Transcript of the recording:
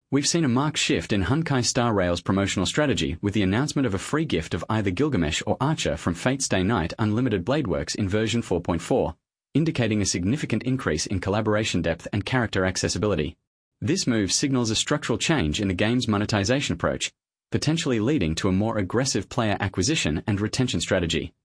We've seen a marked shift in Honkai Star Rail's promotional strategy with the announcement of a free gift of either Gilgamesh or Archer from Fate's Day Night Unlimited Bladeworks in version 4.4, indicating a significant increase in collaboration depth and character accessibility. This move signals a structural change in the game's monetization approach, potentially leading to a more aggressive player acquisition and retention strategy.